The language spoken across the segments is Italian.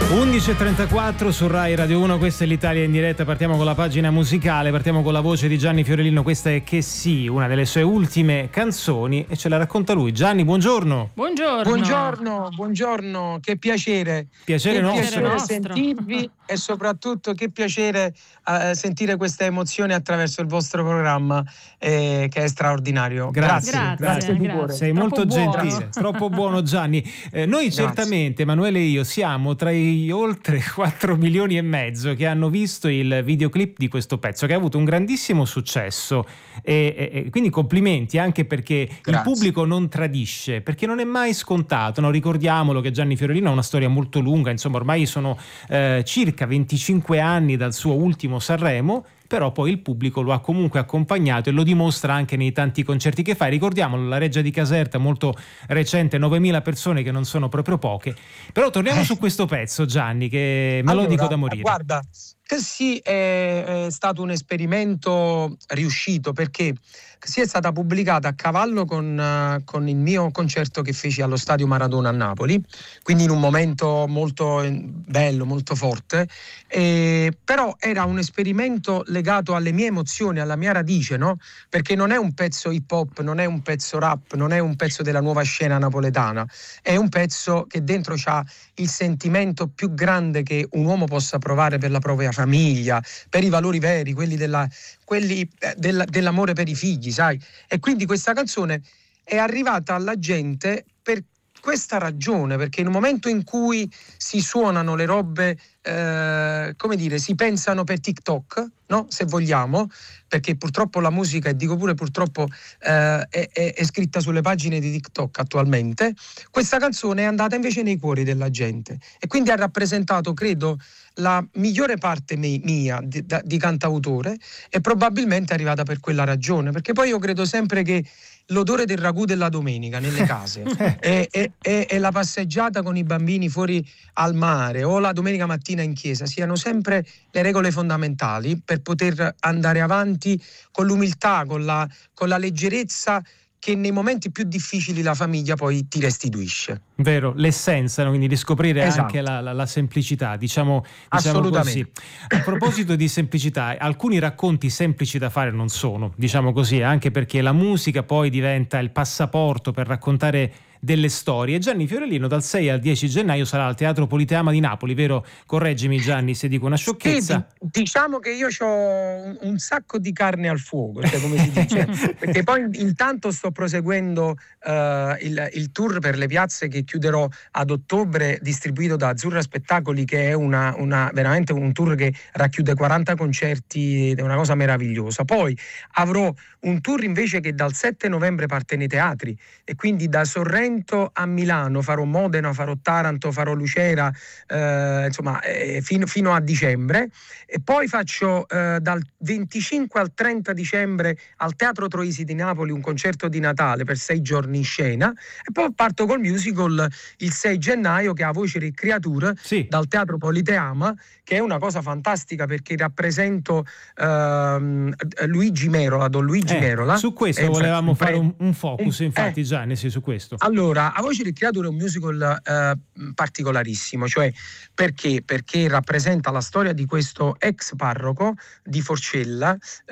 11.34 su Rai Radio 1, questa è l'Italia in diretta. Partiamo con la pagina musicale, partiamo con la voce di Gianni Fiorellino. Questa è Che sì, una delle sue ultime canzoni, e ce la racconta lui. Gianni, buongiorno. Buongiorno, che piacere. Piacere nostro. Sentirvi e soprattutto che piacere sentire questa emozione attraverso il vostro programma che è straordinario. Grazie di cuore. Sei molto gentile, troppo buono Gianni. Noi certamente, Emanuele e io, siamo tra i oltre 4 milioni e mezzo che hanno visto il videoclip di questo pezzo, che ha avuto un grandissimo successo e quindi complimenti, anche perché il pubblico non tradisce, perché non è mai scontato, no? Ricordiamolo che Gianni Fiorellino ha una storia molto lunga, insomma ormai sono circa 25 anni dal suo ultimo Sanremo, però poi il pubblico lo ha comunque accompagnato e lo dimostra anche nei tanti concerti che fa. Ricordiamolo, la Reggia di Caserta molto recente, 9.000 persone, che non sono proprio poche. Però torniamo su questo pezzo, Gianni, che me lo dico da morire. Guarda, sì, è stato un esperimento riuscito, perché sì, è stata pubblicata a cavallo con il mio concerto che feci allo Stadio Maradona a Napoli, quindi in un momento molto bello, molto forte, però era un esperimento legato alle mie emozioni, alla mia radice, no? Perché non è un pezzo hip hop, non è un pezzo rap, non è un pezzo della nuova scena napoletana, è un pezzo che dentro c'ha il sentimento più grande che un uomo possa provare per la propria famiglia, per i valori veri, quelli dell'amore per i figli, sai? E quindi questa canzone è arrivata alla gente per questa ragione, perché in un momento in cui si suonano le robe, si pensano per TikTok, no? Se vogliamo, perché purtroppo la musica, e dico pure purtroppo, è scritta sulle pagine di TikTok attualmente, questa canzone è andata invece nei cuori della gente e quindi ha rappresentato, credo, la migliore parte mia di cantautore, e probabilmente è arrivata per quella ragione, perché poi io credo sempre che l'odore del ragù della domenica nelle case e la passeggiata con i bambini fuori al mare o la domenica mattina in chiesa siano sempre le regole fondamentali per poter andare avanti con l'umiltà, con la leggerezza che nei momenti più difficili la famiglia poi ti restituisce. Vero, l'essenza, no? Quindi riscoprire Esatto. anche la semplicità, diciamo Assolutamente. così. A proposito di semplicità, alcuni racconti semplici da fare non sono, diciamo così, anche perché la musica poi diventa il passaporto per raccontare delle storie. Gianni Fiorellino dal 6 al 10 gennaio sarà al Teatro Politeama di Napoli, vero? Correggimi Gianni se dico una sciocchezza. Sì, diciamo che io ho un sacco di carne al fuoco, cioè, come si dice, perché poi intanto sto proseguendo il tour per le piazze che chiuderò ad ottobre, distribuito da Azzurra Spettacoli, che è veramente un tour che racchiude 40 concerti, è una cosa meravigliosa. Poi avrò un tour invece che dal 7 novembre parte nei teatri, e quindi da Sorrento a Milano farò Modena, farò Taranto, farò Lucera, fino a dicembre, e poi faccio dal 25 al 30 dicembre al Teatro Troisi di Napoli un concerto di Natale per 6 giorni in scena, e poi parto col musical il 6 gennaio che ha Voce di Creature, sì, dal Teatro Politeama, che è una cosa fantastica perché rappresento Luigi Merola, Don Luigi Merola. Su questo volevamo fare un focus, infatti Gianni, sì, su questo. Allora, A Voce di Creature è un musical particolarissimo, cioè perché rappresenta la storia di questo ex parroco di Forcella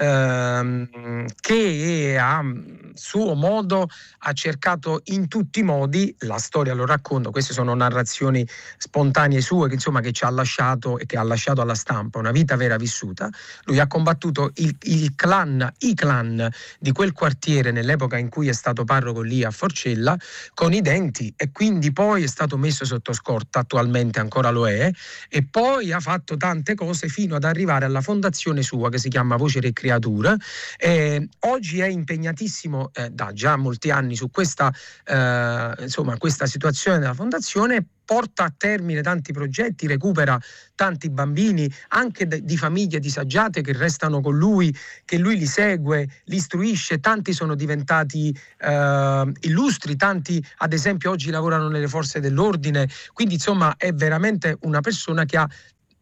che a suo modo ha cercato in tutti i modi, la storia lo racconta, queste sono narrazioni spontanee sue che ci ha lasciato e che ha lasciato alla stampa, una vita vera vissuta. Lui ha combattuto i clan di quel quartiere nell'epoca in cui è stato parroco lì a Forcella con i denti, e quindi poi è stato messo sotto scorta, attualmente ancora lo è, e poi ha fatto tante cose fino ad arrivare alla fondazione sua che si chiama Voce e Creature. Oggi è impegnatissimo da già molti anni su questa situazione della fondazione, porta a termine tanti progetti, recupera tanti bambini anche di famiglie disagiate che restano con lui, che lui li segue, li istruisce. Tanti sono diventati illustri, tanti ad esempio oggi lavorano nelle forze dell'ordine, quindi è veramente una persona che ha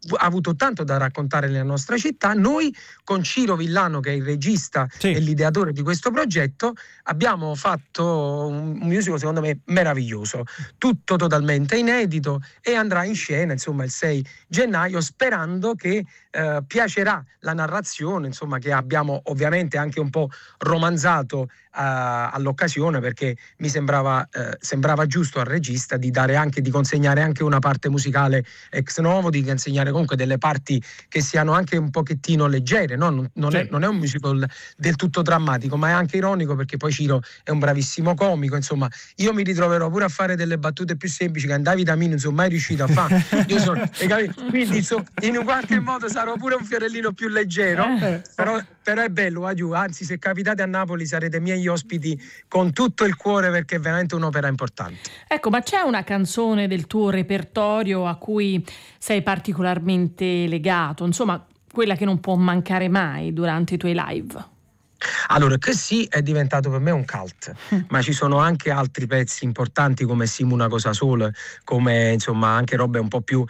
ha avuto tanto da raccontare nella nostra città. Noi con Ciro Villano, che è il regista e l'ideatore di questo progetto, abbiamo fatto un musical secondo me meraviglioso, tutto totalmente inedito, e andrà in scena insomma il 6 gennaio, sperando che piacerà la narrazione, insomma, che abbiamo ovviamente anche un po' romanzato all'occasione, perché mi sembrava giusto al regista di consegnare anche una parte musicale ex novo, di consegnare comunque delle parti che siano anche un pochettino leggere, no? Non è un musical del tutto drammatico, ma è anche ironico, perché poi Ciro è un bravissimo comico. Insomma, io mi ritroverò pure a fare delle battute più semplici che Davide Amin non sono mai riuscito a fare. Quindi insomma, in un qualche modo sarò pure un fiorellino più leggero, però è bello, anzi, se capitate a Napoli sarete miei ospiti con tutto il cuore, perché è veramente un'opera importante. Ecco, ma c'è una canzone del tuo repertorio a cui sei particolarmente legato, insomma, quella che non può mancare mai durante i tuoi live? Allora, che sì, è diventato per me un cult, ma ci sono anche altri pezzi importanti come Siamo una cosa sola, come insomma anche robe un po' più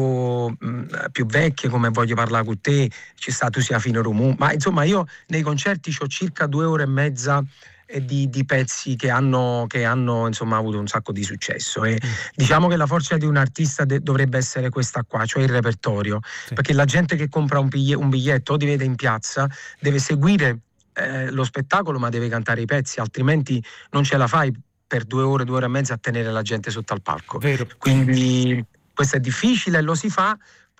vecchie, come Voglio parlare con te, ci sta Tu sia fino Rumù, ma insomma io nei concerti ho circa 2 ore e mezza di pezzi che hanno insomma avuto un sacco di successo, e diciamo che la forza di un artista dovrebbe essere questa qua, cioè il repertorio, perché la gente che compra un biglietto o ti vede in piazza deve seguire lo spettacolo, ma deve cantare i pezzi, altrimenti non ce la fai per 2 ore e mezza a tenere la gente sotto al palco. Vero. Quindi questo è difficile e lo si fa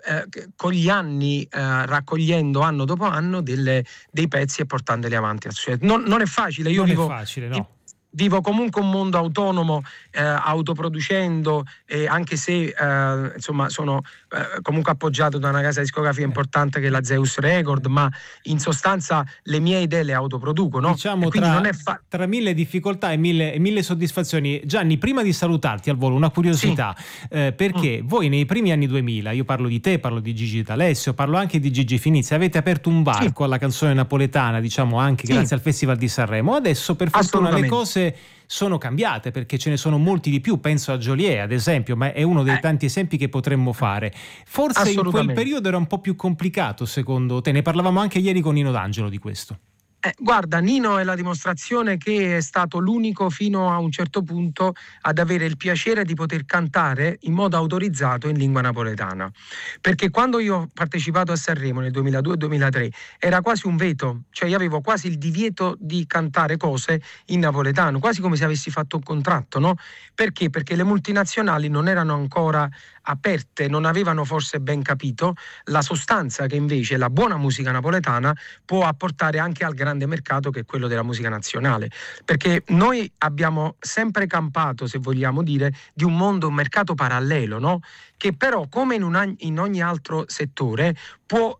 con gli anni, raccogliendo anno dopo anno dei pezzi e portandoli avanti. Cioè, non è facile, io vivo, è facile, no. Vivo comunque un mondo autonomo, autoproducendo, anche se insomma sono comunque appoggiato da una casa discografica importante che è la Zeus Record, ma in sostanza le mie idee le autoproduco, no? Diciamo tra mille difficoltà e mille soddisfazioni. Gianni, prima di salutarti al volo, una curiosità, perché voi nei primi anni 2000, io parlo di te, parlo di Gigi D'Alessio, parlo anche di Gigi Finizzi, avete aperto un varco alla canzone napoletana, diciamo anche grazie al Festival di Sanremo. Adesso per fortuna le cose sono cambiate, perché ce ne sono molti di più, penso a Joliet ad esempio, ma è uno dei tanti esempi che potremmo fare. Forse in quel periodo era un po' più complicato, secondo te? Ne parlavamo anche ieri con Nino D'Angelo di questo. Guarda, Nino è la dimostrazione che è stato l'unico fino a un certo punto ad avere il piacere di poter cantare in modo autorizzato in lingua napoletana, perché quando io ho partecipato a Sanremo nel 2002-2003 era quasi un veto, cioè io avevo quasi il divieto di cantare cose in napoletano, quasi come se avessi fatto un contratto, no? Perché? Perché le multinazionali non erano ancora aperte, non avevano forse ben capito la sostanza che invece la buona musica napoletana può apportare anche al grande mercato, che è quello della musica nazionale, perché noi abbiamo sempre campato, se vogliamo dire, di un mercato parallelo, no? Che però, come in ogni altro settore, può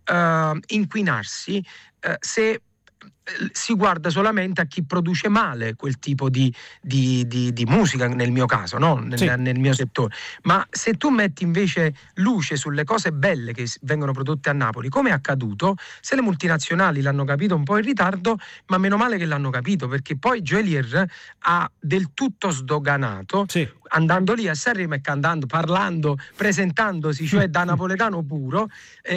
inquinarsi se si guarda solamente a chi produce male quel tipo di musica, nel mio caso, no? Nel mio settore. Ma se tu metti invece luce sulle cose belle che vengono prodotte a Napoli, come è accaduto, se le multinazionali l'hanno capito un po' in ritardo, ma meno male che l'hanno capito, perché poi Geolier ha del tutto sdoganato, andando lì a Sanremo e cantando, parlando, presentandosi, cioè da napoletano puro,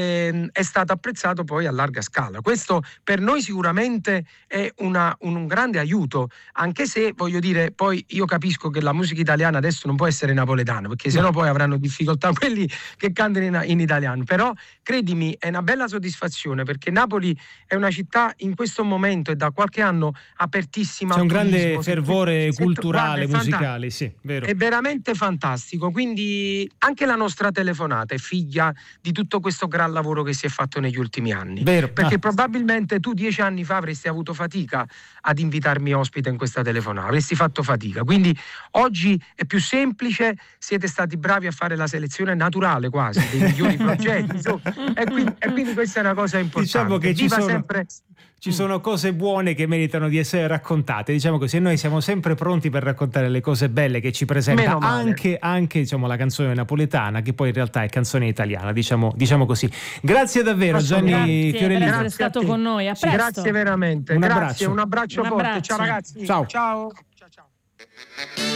è stato apprezzato poi a larga scala. Questo per noi sicuramente è un grande aiuto, anche se voglio dire, poi io capisco che la musica italiana adesso non può essere napoletana, perché sennò poi avranno difficoltà quelli che cantano in italiano, però credimi è una bella soddisfazione, perché Napoli è una città in questo momento e da qualche anno apertissima. C'è un grande fervore culturale, musicale, sì, vero. È veramente fantastico, quindi anche la nostra telefonata è figlia di tutto questo gran lavoro che si è fatto negli ultimi anni. Vero. Perché probabilmente tu 10 anni fa avresti avuto fatica ad invitarmi ospite in questa telefonata, avresti fatto fatica, quindi oggi è più semplice, siete stati bravi a fare la selezione naturale quasi dei migliori progetti, e quindi questa è una cosa importante. Diciamo che ci sono cose buone che meritano di essere raccontate, diciamo così, e noi siamo sempre pronti per raccontare le cose belle che ci presenta anche diciamo la canzone napoletana, che poi in realtà è canzone italiana, diciamo così. Grazie davvero Gianni Fiorellini per essere stato con noi, a presto. Grazie veramente, un abbraccio forte, ciao ragazzi, ciao. Ciao.